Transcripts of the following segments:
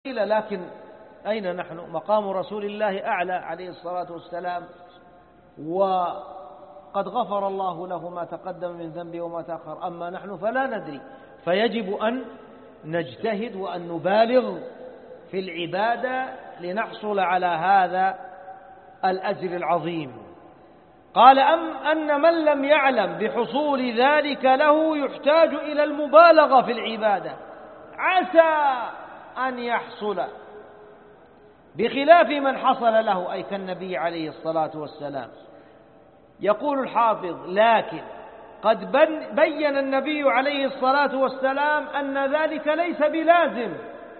لكن أين نحن؟ مقام رسول الله أعلى عليه الصلاة والسلام، وقد غفر الله له ما تقدم من ذنبه وما تأخر، أما نحن فلا ندري، فيجب أن نجتهد وأن نبالغ في العبادة لنحصل على هذا الأجر العظيم. قال أن من لم يعلم بحصول ذلك له يحتاج إلى المبالغة في العبادة عسى أن يحصل، بخلاف من حصل له، أي كالنبي عليه الصلاة والسلام. يقول الحافظ: لكن قد بين النبي عليه الصلاة والسلام أن ذلك ليس بلازم،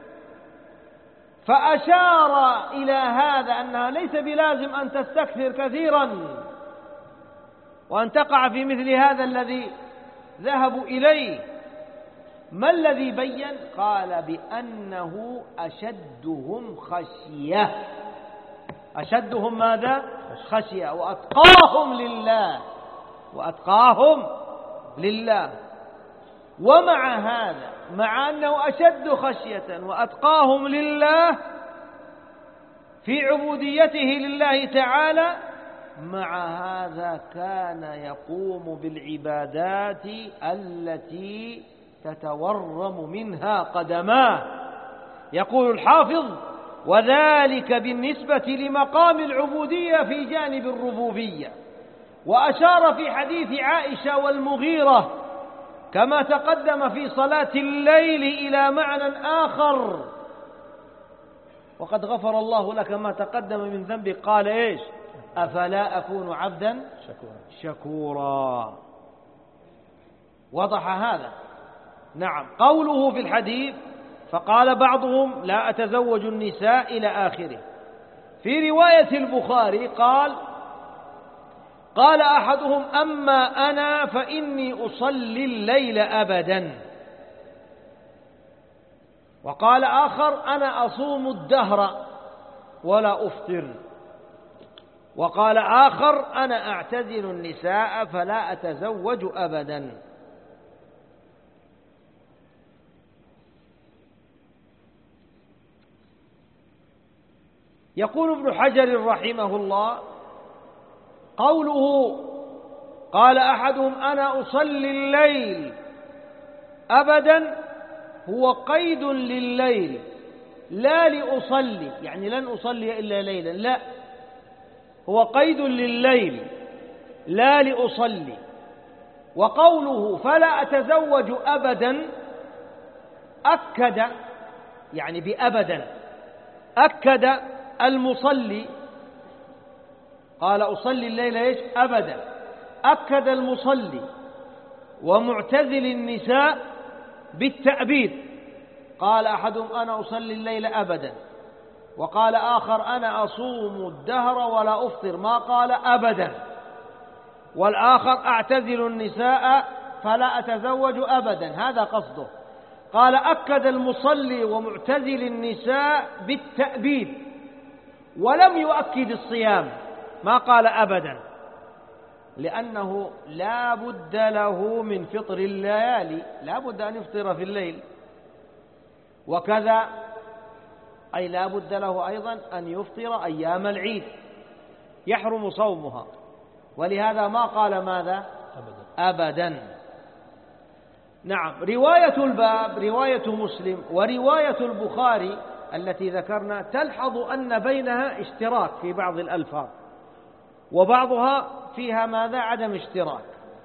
فأشار إلى هذا أنها ليس بلازم أن تستكثر كثيرا وأن تقع في مثل هذا الذي ذهبوا إليه. ما الذي بين؟ قال بأنه أشدهم خشية. أشدهم ماذا؟ خشية. وأتقاهم لله، وأتقاهم لله. ومع هذا، مع أنه أشد خشية وأتقاهم لله في عبوديته لله تعالى، مع هذا كان يقوم بالعبادات التي تتورم منها قدماه. يقول الحافظ: وذلك بالنسبة لمقام العبودية في جانب الربوبية. وأشار في حديث عائشة والمغيرة كما تقدم في صلاة الليل إلى معنى آخر: وقد غفر الله لك ما تقدم من ذنبك. قال إيش؟ أفلا أكون عبدا شكورا. وضح هذا. نعم. قوله في الحديث: فقال بعضهم لا أتزوج النساء إلى آخره. في رواية البخاري قال أحدهم: أما أنا فإني أصلي الليل أبدا. وقال آخر: أنا أصوم الدهر ولا أفطر. وقال آخر: أنا أعتزل النساء فلا أتزوج أبدا. يقول ابن حجر رحمه الله: قوله قال أحدهم أنا أصلي الليل أبدا هو قيد لليل، لا لأصلي، يعني لن أصلي إلا ليلا، لا، هو قيد لليل لا لأصلي. وقوله فلا أتزوج أبدا أكد، يعني بأبدا أكد المصلي، قال أصلي الليل إيش؟ أبدا. أكد المصلي ومعتزل النساء بالتأبيد. قال أحدهم أنا أصلي الليل أبدا، وقال آخر أنا أصوم الدهر ولا أفطر، ما قال أبدا. والآخر أعتزل النساء فلا أتزوج أبدا، هذا قصده. قال أكد المصلي ومعتزل النساء بالتأبيد، ولم يؤكد الصيام، ما قال أبدا، لأنه لا بد له من فطر الليالي، لا بد أن يفطر في الليل. وكذا أي لا بد له أيضا أن يفطر أيام العيد يحرم صومها، ولهذا ما قال ماذا؟ أبدا. نعم. رواية الباب رواية مسلم ورواية البخاري التي ذكرنا تلحظ أن بينها اشتراك في بعض الألفاظ، وبعضها فيها ماذا؟ عدم اشتراك.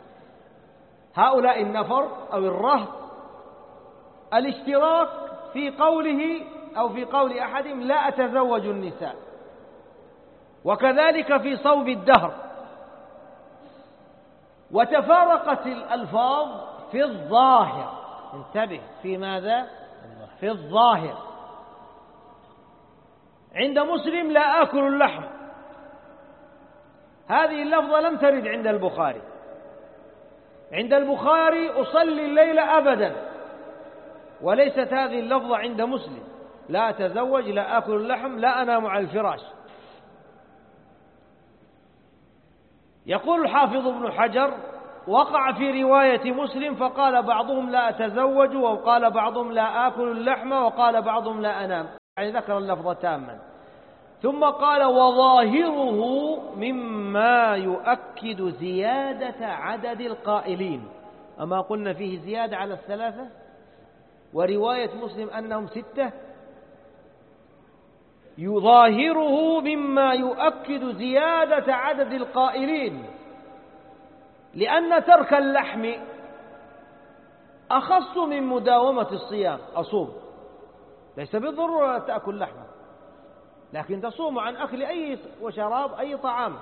هؤلاء النفر أو الرهط، الاشتراك في قوله أو في قول أحدهم لا أتزوج النساء، وكذلك في صوم الدهر. وتفارقت الألفاظ في الظاهر، انتبه، في ماذا؟ في الظاهر. عند مسلم لا آكل اللحم، هذه اللفظة لم ترد عند البخاري. عند البخاري أصلي الليل أبدا، وليست هذه اللفظة عند مسلم. لا أتزوج، لا آكل اللحم، لا أنام على الفراش. يقول الحافظ ابن حجر: وقع في رواية مسلم فقال بعضهم لا أتزوج، وقال بعضهم لا آكل اللحم، وقال بعضهم لا أنام. يعني ذكر اللفظ تاما. ثم قال وظاهره مما يؤكد زيادة عدد القائلين. أما قلنا فيه زيادة على الثلاثة، ورواية مسلم أنهم 6. يظاهره مما يؤكد زيادة عدد القائلين، لأن ترك اللحم أخص من مداومة الصيام. أصوم ليس بالضرورة تأكل لحمة، لكن تصوم عن أكل أي وشراب أي طعام.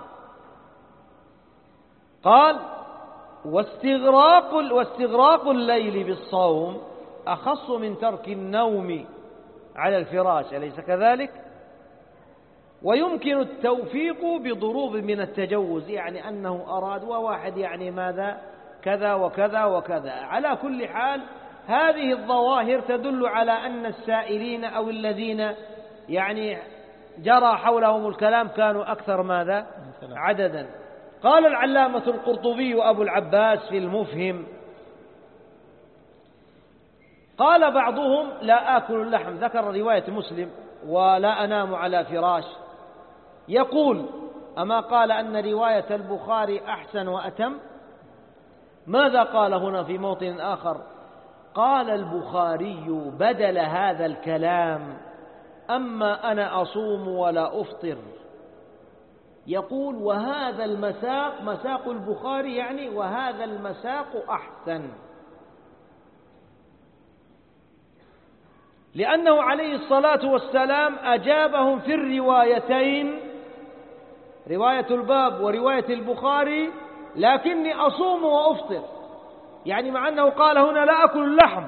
قال واستغراق الليل بالصوم أخص من ترك النوم على الفراش، أليس كذلك؟ ويمكن التوفيق بضروب من التجوز، يعني أنه أراد وواحد يعني ماذا كذا وكذا وكذا. على كل حال هذه الظواهر تدل على أن السائلين أو الذين يعني جرى حولهم الكلام كانوا أكثر ماذا عددا. قال العلامة القرطبي أبو العباس في المفهم، قال بعضهم لا آكل اللحم، ذكر رواية مسلم ولا أنام على فراش، يقول أما قال أن رواية البخاري أحسن وأتم؟ ماذا قال هنا في موطن آخر؟ قال البخاري بدل هذا الكلام أما أنا أصوم ولا أفطر. يقول وهذا المساق مساق البخاري، يعني وهذا المساق أحسن، لأنه عليه الصلاة والسلام أجابهم في الروايتين، رواية الباب ورواية البخاري، لكني أصوم وأفطر، يعني مع أنه قال هنا لا أكل اللحم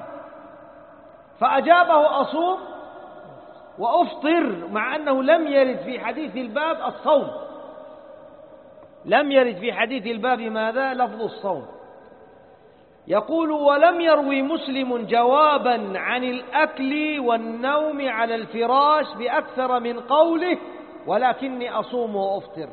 فأجابه أصوم وأفطر، مع أنه لم يرد في حديث الباب الصوم، لم يرد في حديث الباب ماذا لفظ الصوم. يقول ولم يروي مسلم جوابا عن الأكل والنوم على الفراش بأكثر من قوله ولكني أصوم وأفطر،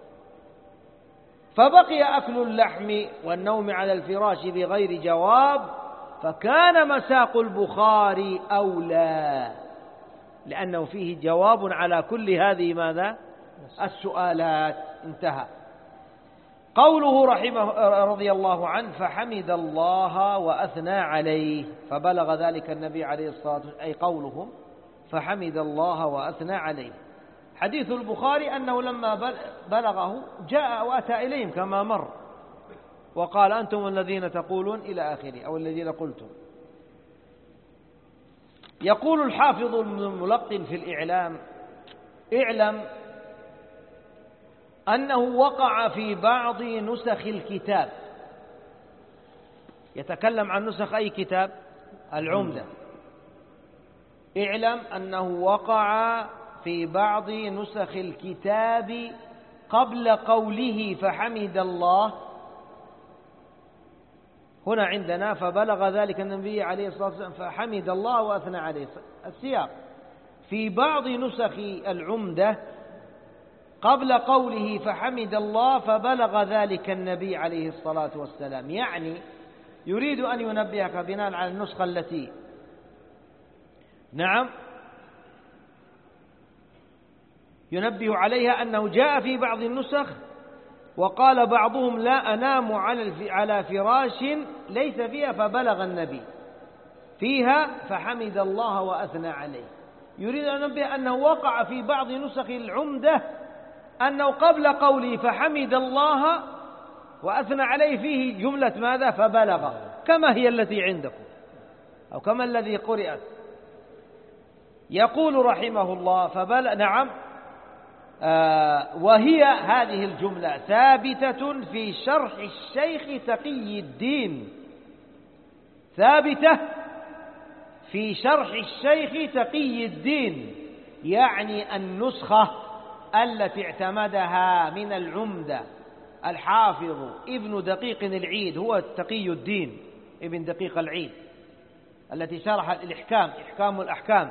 فبقي أكل اللحم والنوم على الفراش بغير جواب، فكان مساق البخاري أولى لأنه فيه جواب على كل هذه ماذا السؤالات. انتهى. قوله رحمه رضي الله عنه فحمد الله وأثنى عليه، فبلغ ذلك النبي عليه الصلاة والسلام، أي قولهم فحمد الله وأثنى عليه. حديث البخاري أنه لما بلغه جاء وأتى إليهم كما مر وقال أنتم الذين تقولون إلى آخره، أو الذين قلتم. يقول الحافظ الملقن في الإعلام اعلم أنه وقع في بعض نسخ الكتاب، يتكلم عن نسخ أي كتاب؟ العمدة. اعلم أنه وقع في بعض نسخ الكتاب قبل قوله فحمد الله، هنا عندنا فبلغ ذلك النبي عليه الصلاة والسلام فحمد الله وأثنى عليه. السياق في بعض نسخ العمدة قبل قوله فحمد الله فبلغ ذلك النبي عليه الصلاة والسلام، يعني يريد أن ينبهك بناء على النسخة التي ينبه عليها أنه جاء في بعض النسخ وقال بعضهم لا أنام على فراش ليس فيها فبلغ النبي، فيها فحمد الله وأثنى عليه. يريد أن ينبه أنه وقع في بعض نسخ العمدة أنه قبل قوله فحمد الله وأثنى عليه فيه جملة ماذا فبلغ، كما هي التي عندكم أو كما الذي قرأت. يقول رحمه الله وهي هذه الجملة ثابتة في شرح الشيخ تقي الدين، ثابتة في شرح الشيخ تقي الدين، يعني النسخة التي اعتمدها من العمدة الحافظ ابن دقيق العيد، هو تقي الدين ابن دقيق العيد التي شرح الإحكام، إحكام الأحكام.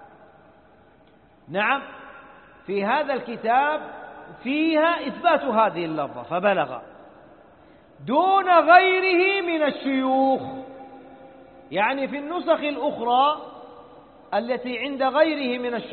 نعم، في هذا الكتاب فيها إثبات هذه اللفظة فبلغ دون غيره من الشيوخ، يعني في النسخ الأخرى التي عند غيره من الشيوخ